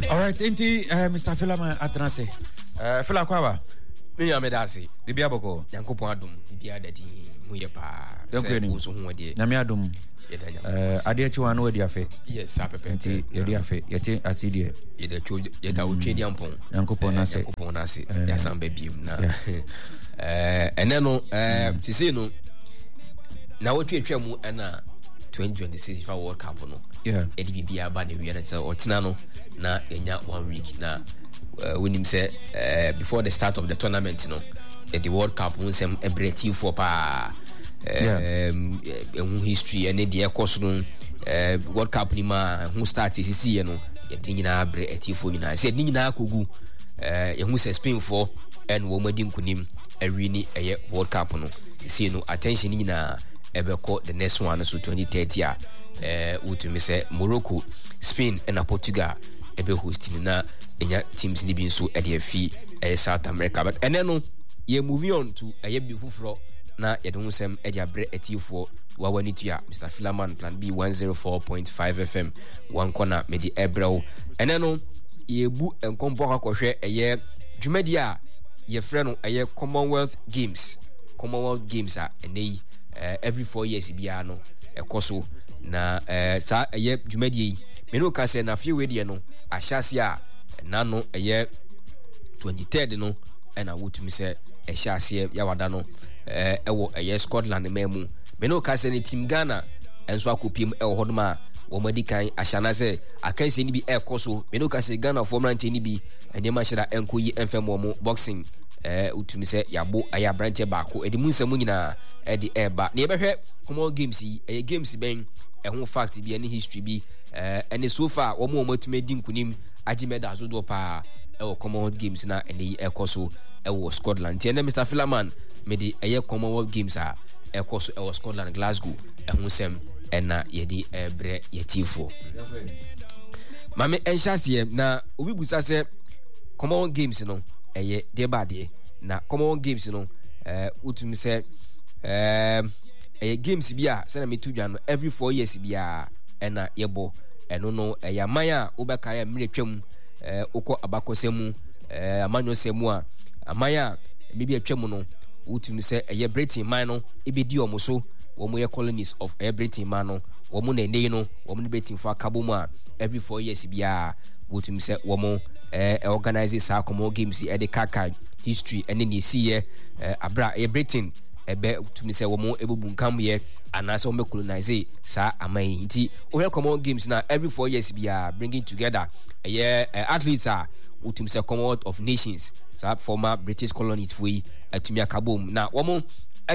All right, inti Mr. Philaman Atranase. Phila Kwawa. Me amedasi. Bibi aboko. Yankopon adom. Bibi adadi muye pa. Uso huwadi. Nami adom. Ade chwa no adi afe. Yes, apepe. Inti yedi afe. Yeti asidi. Yeda uchedi ampon. Yankopon nase. Yankopon nase. Yasambe bim na. Eneno tise no na wotu etwa mu na 2026 FIFA World Cup no. Yeah. Edi bibi aba na wiye na tse otina no na enya 1 week na when him say before the start of the tournament no the World Cup won some ebretive for pa history and the course no World Cup ni ma who start CC no ye nyina ebretive for nyina say nyina kogu ye who say Spain for and wo madi nkunim awini eye World Cup no see no attention nyina ebeko the next one so 2030 utumi say Morocco, Spain and Portugal ebe hosting na enya teams ni bi nso e de afi South America. But and then ye moving on to a ye bifufro na ye don sem e de abre atifo wa wani tua Mr. Philaman Plan B 104.5 FM one corner me di ebrel. And then ye bu enkompo akwohwe eye dwumadi a ye frɛ no eye Commonwealth Games a enei every 4 years bia no ekoso na sa eye dwumadi me no ka se na fie we de no ahyase a na no eye 23rd no na wotumi se ahyase ya wada no ewo eye Scotland memu me no ka se ne team Ghana enso akopiem ewo hodoma wo madi kan ahyana se akanse ni bi ekoso me no ka se Ghana formant ni bi enema hyira enkoyi enfemo mo boxing utumi se yabo aya branche baako edi munsam nyina edi eba na yebehwe Common Games yi eye games ben ehun fact bi ani history bi ene so far wo mo matumi di nkunim agimeda azodo pa ewo Common Games na ene ekoso ewo Scotland tiene Mr. Philaman me di eye Commonwealth Games a ekoso ewo Scotland Glasgow ehun sem ena yedi ebre yetifo mame enhyase na obi busa se Common Games no eye debade na Common Games no utumi se eye games bia se na metu dwa no every 4 years bia ena yebo eno no eya maya obeka ya mretwam ukọ abakosemu amanyo semu a amaya bibi atwam no utumi se eye Britain man no ebedi omoso wo mo ye colonies of Britain man no wo mo na nei no wo mo Britain for akabomu a every 4 years bia utumi se wo mo organize sa Common Games e de kaka history ene ni siye abra Britain ebe utumi se wo mo ebubunkam ye anase wo me colonize sa amai nti o Common Games na every 4 years bia bringing together athletes are utumi se Commonwealth of Nations sa former British colonies foi atumi akabom na wo mo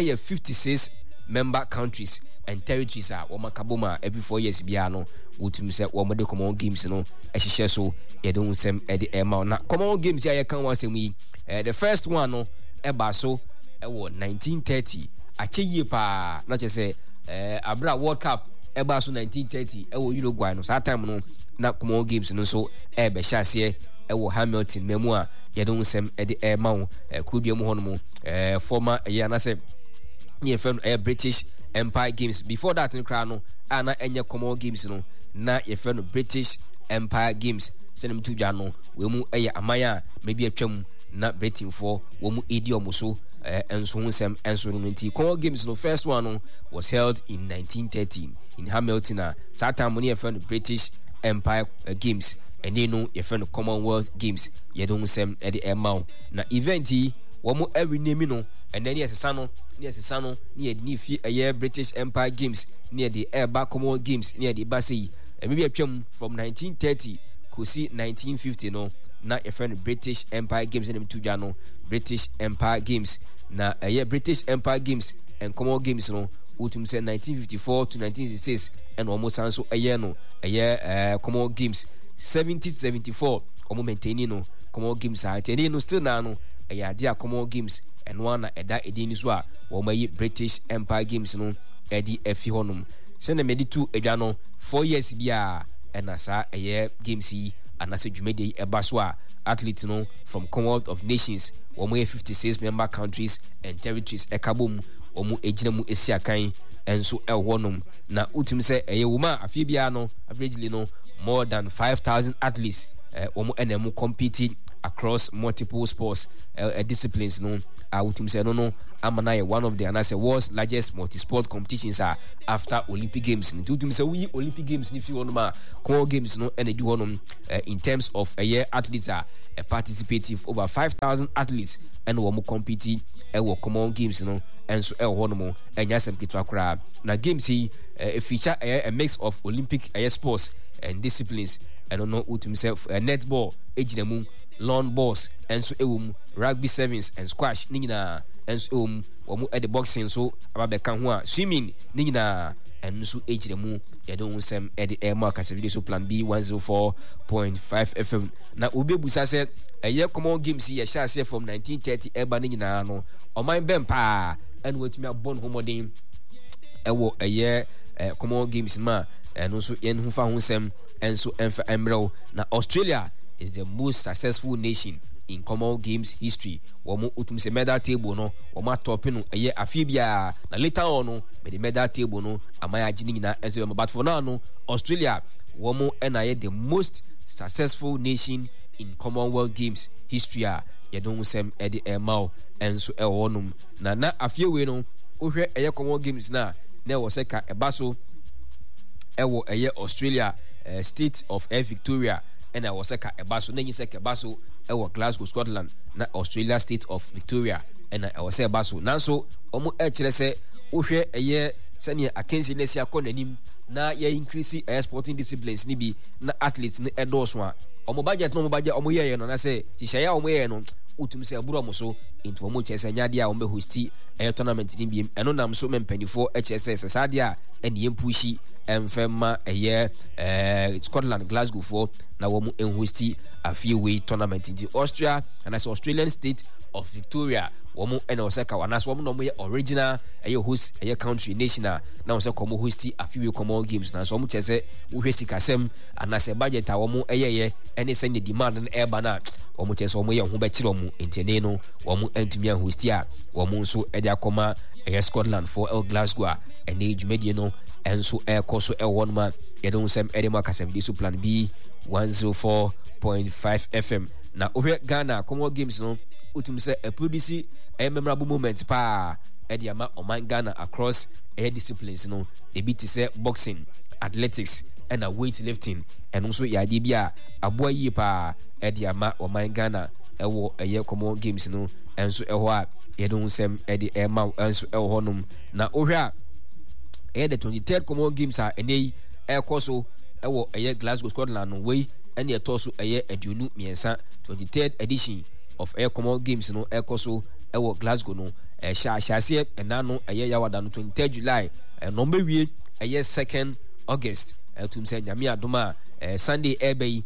56 member countries and territories are wo makaboma every 4 years bia no utumi se wo mo de Common Games no ehihye so ye don sem e de ema na Common Games ya ye kan wasem yi the first one no eba so ewo 1930 acheyi pa na che se abra World Cup eba so 1930 ewo Uruguay no sa time no na Common Games no so ebe hyase ewo Hamilton memu a ye don sem e de ema wo kurubia mu hono mu former ye na se ye fem British Empire Games before that in kra no ana enye Common Games no na ye fem British Empire Games senem tudwa no we mu eye amaya maybe atwam na Britain for wo mu idiom so enso hunsem enso no nti Common Games no first one no was held in 1913 in Hamilton that time when ye fem British Empire Games and they know ye fem Commonwealth Games ye don sem e de emau na event yi wo mu every name no and then yes sano near the fi a British Empire Games near the Airback Common Games near the Bassey and maybe a chum from 1930 could see 1950 no not a friend British Empire Games and to Jano British Empire Games na a British Empire Games and Common Games no utum say 1954 to 1966 and almost also a year no a year Common Games 70 to 74 almost maintaining no Common Games are no still now no a year Common Games and one eda edini so a wo mayi British Empire Games no edi afi honum send me di two edwa no 4 years bia and sa eye games yi anase dwumedi eba so a athletes no from Commonwealth of Nations wo mayi 56 member countries and territories ekabom wo mu ejina mu esiakan enso ehonum na utum se eye wo ma afi bia no averagely no more than 5,000 athletes wɔn ɛna wɔn compete across multiple sports disciplines no wotum sɛ no amana yɛ one of the anase world's largest multi-sport competitions after Olympic Games no wotum sɛ woyi Olympic Games no fi hɔ nom Commonwealth Games no ɛna di hɔ nom in terms of athletes participating over 5,000 athletes ɛna wɔn compete ɛwɔ Commonwealth Games no ɛnso ɛwɔ hɔ nom ɛnya sɛm ketewa koraa na games yi feature a mix of Olympic sports and disciplines ɛno no wotum sɛ netball egyina mu lawn balls enso ewom rugby sevens and squash ni nyina enso ewom wɔn ɛde boxing so ababɛka ho swimming ni nyina enso ejire mu yɛde ho nsɛm ɛde ɛma kasa video so plan B 104.5 FM na obebusa sɛ ɛyɛ Commonwealth Games yɛ hyɛ ase from 1930 ɛba ni nyina no ɔman bɛn paa ɛna wɔtumi abɔ no homɔden ɛwɔ ɛyɛ Commonwealth Games ma ɛno so yɛn ho fa ho nsɛm enso ɛmfa ɛmrɛw na Australia is the most successful nation in Commonwealth Games history. Womo utum se medal table no, woma top no eye afibia na later on no, me the medal table no amaya gini na enso but for now no, Australia womo enaye the most successful nation in Commonwealth Games history ye don sem e de emao enso e wonum na afiewe no ohwe eye Commonwealth Games na wo se ka eba so e wo eye Australia state of Victoria and I was a basso, then you say a basso, Glasgow, Scotland, na Australia state of Victoria, and I was a basso. Now, so, say, Ushe, a year, sending a Kensi Nesia Conanim, na ye increase sporting disciplines, nibi, na athletes, ni endorse one. Budget, no budget, and I say, Shaya, no, utum se Buramoso, into a much as a Yadia, hosti, a tournament in beam, and on so many penny for HSS, Sadia, and Yempushi. Femma a year Scotland Glasgow for na womu enhosti a few way tournament in the Austria and as Australian state of Victoria womu and osaka wanas womu no original a host a country nation naose komo hosti a few Commonwealth Games na so mu chese wo hwesi kasem and as a budget womu eye any send the demand and air bana womu chese womu ye ho be kire womu entene no womu entumi hosti a womu nso e dia koma Scotland for Glasgow and age media no enso koso wonma yedon sem edema kasem di so plan B 104.5 FM na ohwe Ghana Commonwealth Games no utum se produce a memorable moment pa edi ama oman Ghana across disciplines no ebi ti se boxing athletics and weightlifting and also yade bia aboa yi pa edi ama oman Ghana ewo eye Commonwealth Games no enso eho a yedon sem edi ema enso eho honum na ohwe the 23rd Commonwealth Games ene koso ewo Glasgow Scotland no way and ye toso aduonu miensa 23rd edition of Commonwealth Games no koso ewo Glasgow no shase enano yawada no 23rd July no mewie 2nd August tum se nyame adoma Sunday ebay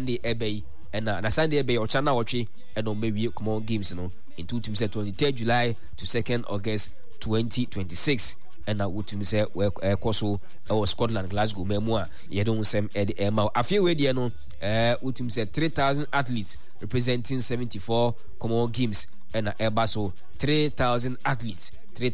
na Sunday ebay ochana woche no mewie Commonwealth Games no in tum se 23rd July to 2nd August 2026 and I would say koso Scotland Glasgow memoir ye don sem ma afie we de no would say 3,000 athletes representing 74 Commonwealth Games and so 3,000 athletes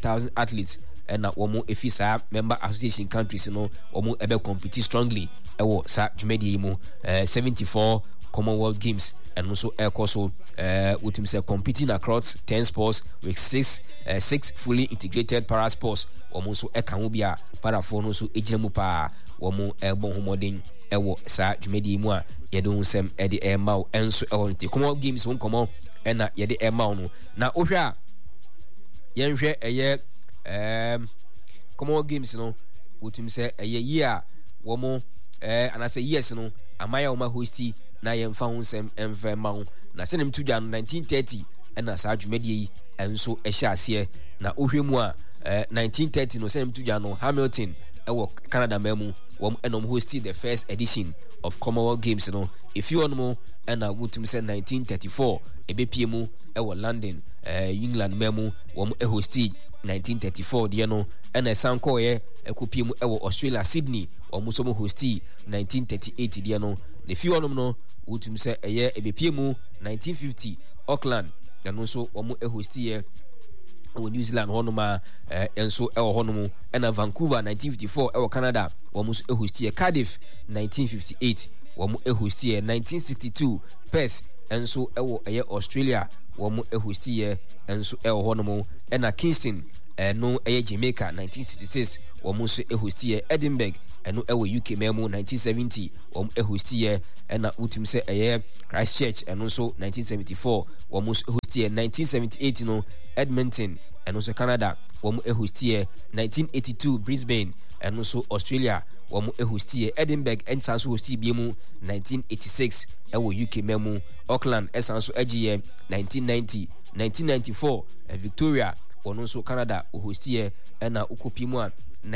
and womo efisa member association countries no womo ebe compete strongly sa jumedi mu 74 Commonwealth Games and also koso would say competing across 10 sports with 6 fully integrated para sports womo so ekamu bia para for no so ejiremu pa womo bon homodin sa jumedi mu a yedon sem ede ma enso nti Commonwealth Games won komo na yede ma no na ohwa yenhwe Commonwealth Games no wotum se year womo anase years no amaya wo ma hosti na yemfa ho sem emfa ma ho na senem tudwa no 1930 na sa jumedi yi enso ehya ase na ohwe mu a 1930 no senem tudwa no Hamilton Canada memu wom enom hosti the first edition of Commonwealth Games no if you on na wotum se 1934 ebepie mu London England memu wom hosti 1934 de no na sanko ekopie mu Australia Sydney wom so hosti 1938 de no the few on no wotum se ebepie mu 1950 Auckland no so wom hosti New Zealand honoma enso honomu na Vancouver 1954 Canada wom hosti Cardiff 1958 wɔn hosti 1962 Perth enso ɛwɔ ɛyɛ Australia wɔn hosti enso ɛwɔ hɔ nom ɛna Kingston no ɛyɛ Jamaica 1966 wɔn nso hosti Edinburgh ɛno ɛwɔ UK mɛmu 1970 wɔn hosti ɛna utum sɛ ɛyɛ Christchurch ɛno nso 1974 wɔn nso hosti 1978 no Edmonton ɛno nso Canada wɔn hosti 1982 Brisbane ɛno nso Australia wɔn hosti Edinburgh ɛnsa nso hosti bi mu 1986 ɛwɔ UK mɛmu Auckland ɛsan nso ɛgye 1994 Victoria wɔn nso Canada hosti ɛna ukopi mu a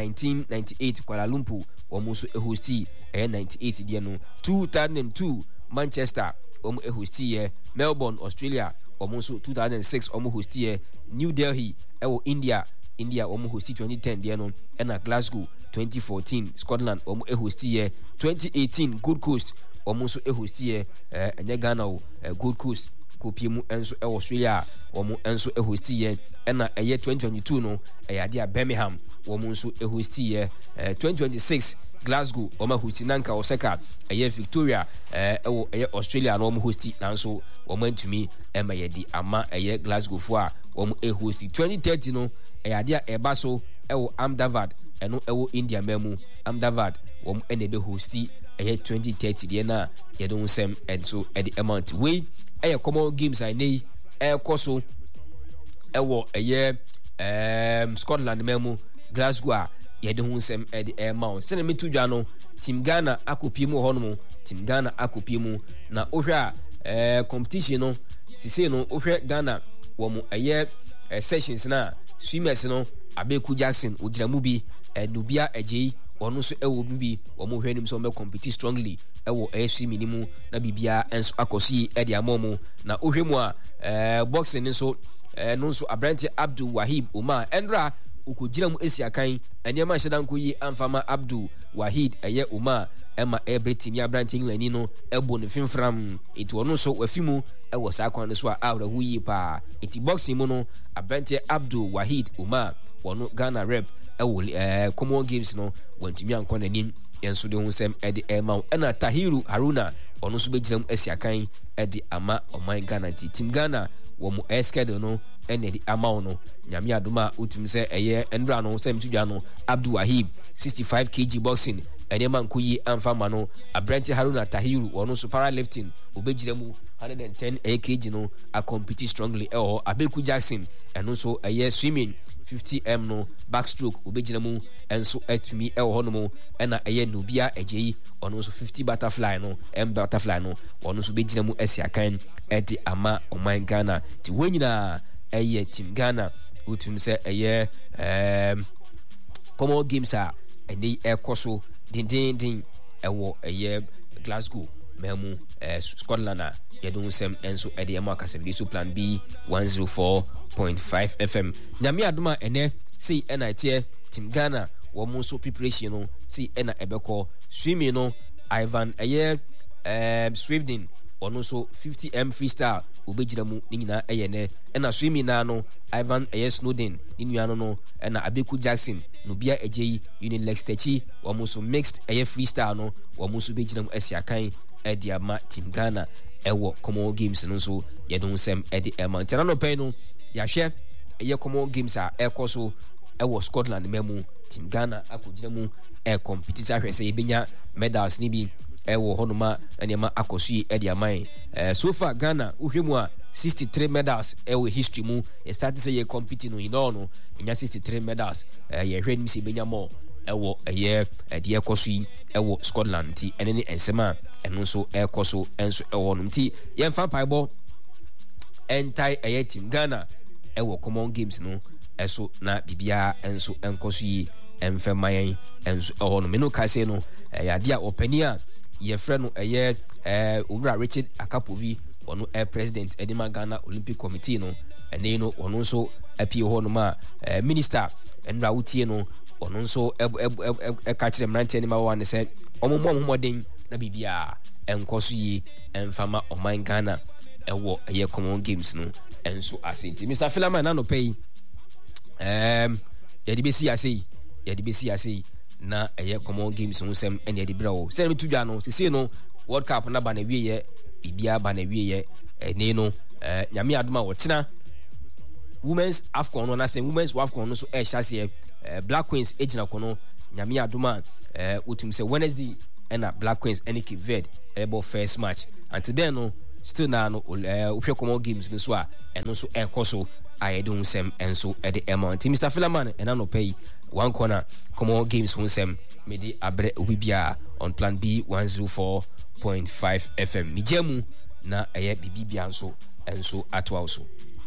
1998 Kuala Lumpur wɔn nso hosti 98 deɛ no 2002 Manchester wɔn hosti Melbourne Australia wɔn nso 2006 wɔn hosti New Delhi ɛwɔ India wɔn hosti 2010 deɛ no ɛna Glasgow 2014 Scotland wɔn hosti 2018 Gold Coast wɔn nso hosti ɛnyɛ Ghana Gold Coast kopie mu enso ɛwɔ Australia wɔn enso hosti ɛna ɛyɛ 2022 no ɛyɛ ade a Birmingham wɔn nso hosti 2026 Glasgow wɔn hosti nanka oseka ɛyɛ Victoria ɛwɔ ɛyɛ Australia na wɔn hosti nanso wɔn antumi ɛma yɛdi ama ɛyɛ Glasgow fo a wɔn hosti 2030 no ɛyɛ ade a ɛba so ɛwɔ Ahmedabad ɛno ɛwɔ India mɛmu Ahmedabad wɔn ɛna ɛbɛ hosti ɛyɛ 2030 deɛ na yɛde ho nsɛm ɛnso ɛde amount wei ɛyɛ common games a nei ɛkɔ so ɛwɔ ɛyɛ Scotland mɛmu Glasgow a yɛde ho nsɛm ɛde ɛma sɛnɛ metu dwa no Team Ghana akopie mu hɔ nom Team Ghana akopie mu na ohwɛ a competition no sise no ohwɛ Ghana wɔn ɛyɛ sessions na swimmers no Abeku Jackson ogyina mu bi Nubia Ejeyi wɔn nso ɛwɔ bi wɔn hwɛ nim sɛ wɔn bɛ compete strongly ɛwɔ swimming mu na bibia enso akɔsi ɛde ama mu na ohwɛ mu a boxing nso no nso Abrante Abdul Wahib Omar Endra ukogyina mu esi akan nneɛma hyɛ danko yi amfama Abdul Wahid ɛyɛ Omar ɛma ɛbrɛ ya Abrante England no ɛbɔ ne finfram eti wɔn nso wafi mu ɛwɔ saa kwan no so a awrahu yi pa eti boxing mu no Abrante Abdul Wahid Omar wɔn Ghana rep ɛwɔ common games no wɔntumi ankɔ n'anim yɛnso de ho nsɛm ɛde ɛma ɛna Tahiru Haruna ɔno nso bɛgyina mu asi akan ɛde ama ɔman Ghana nti Team Ghana wɔn schedule no ɛna ɛde ama no nyame adoma utum sɛ ɛyɛ ndra no sɛ mtudwa no Abdul Wahib 65 kg boxing ɛnɛma nko yi amfa ma no Abrante Haruna Tahiru ɔno nso powerlifting obɛgyina mu 110 kg no a compete strongly ɛwɔ Abeku Jackson ɛno nso ɛyɛ swimming 50m no backstroke obɛgyina mu ɛnso atumi ɛwɔ hɔ no mu ɛna ɛyɛ Nubia Ejeyi ɔno nso 50 butterfly no butterfly no ɔno nso bɛgyina mu asi akan ɛde ama ɔman Ghana ti wɔn nyinaa ɛyɛ Team Ghana wotum sɛ ɛyɛ common games a ɛne ɛkɔ so dindindin ɛwɔ ɛyɛ Glasgow mɛmu Scotland a yɛde ho nsɛm ɛnso ɛde ɛma akasɛmdi so plan B 104.5 FM nyame adoma ɛnɛ sei ɛna ɛteɛ Team Ghana wɔn nso preparation no sei ɛna ɛbɛkɔ swimming no Ivan ɛyɛ Swifting ɔno nso 50m freestyle obɛgyina mu ne nyinaa ɛyɛ nɛ ɛna swimming na no Ivan ɛyɛ Snowden ne nua no ɛna Abeku Jackson Nubia Ejeyi Unilex Techi wɔn nso mixed ɛyɛ freestyle no wɔn nso bɛgyina mu asi akan ɛde ama Team Ghana ɛwɔ common games no nso yɛde ho nsɛm ɛde ɛma ntɛna no pɛn no yɛahwɛ ɛyɛ common games a ɛkɔ so ɛwɔ Scotland mɛmu Team Ghana akɔgyina mu compete ahwɛ sɛ yɛbɛnya medals ne bi ɛwɔ hɔnom a nneɛma akɔ so yi ɛde aman so far Ghana wohwɛ mu a 63 medals ɛwɔ history mu yɛstart sɛ yɛ compete no hinɔ no ɛnya 63 medals yɛhwɛ nim sɛ yɛbɛnya mɔ ɛwɔ ɛyɛ ɛdeɛ ɛkɔ so yi ɛwɔ Scotland nti ɛne ne nsɛm a ɛno nso ɛkɔ so ɛnso ɛwɔ no nti yɛmfa mpaebɔ ɛntae ɛyɛ Team Ghana ɛwɔ common games no ɛso na biribiara ɛnso ɛnkɔ so yi ɛmfɛ ma yɛn ɛnso ɛwɔ no meno ka sɛ no ɛyɛ adeɛ a ɔpani a yɛfrɛ no ɛyɛ owura Richard Akapovi ɔno president ɛdema Ghana Olympic Committee no ɛne no ɔno nso apie hɔ no ma minister ɛnura wotie no ɔno nso ɛka kyerɛ mmeranteɛ ne ma wɔn sɛ ɔmo mmɔden na biribiara ɛnkɔ so yi ɛmfama ɔman Ghana ɛwɔ ɛyɛ common games no ɛnso ase nti Mr. Philaman na nɔpɛ yi yɛde bɛsi ase yi na ɛyɛ common games ho sɛm ɛne yɛde brɛ wo sɛ metu dwa no sesei no World Cup na ba na wie ye bibia ba na wie ye ene no nyame adoma wo tena women's AFCON no na say women's AFCON no so chase Black Queens ejina kono nyame adoma wotum say Wednesday na Black Queens any Cape Verde ebo first match until then no still na no opwe komo games no so a eno so ekoso ayedo nsem enso e de amount Mr. Philaman ena no pay one corner komo games nsem medi abre obibia on plan B 104.5 FM mijemu na eye bibibia enso atwa so